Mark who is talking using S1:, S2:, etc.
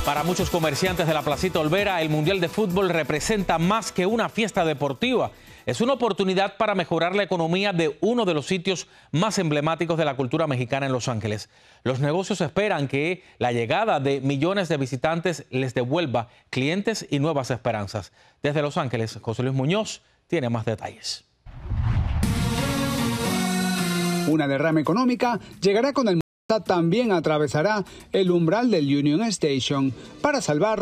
S1: Para muchos comerciantes de la Placita Olvera, el Mundial de Fútbol representa más que una fiesta deportiva. Es una oportunidad para mejorar la economía de uno de los sitios más emblemáticos de la cultura mexicana en Los Ángeles. Los negocios esperan que la llegada de millones de visitantes les devuelva clientes y nuevas esperanzas. Desde Los Ángeles, José Luis Muñoz tiene más detalles.
S2: Una derrama económica llegará con el también atravesará el umbral del Union Station para salvar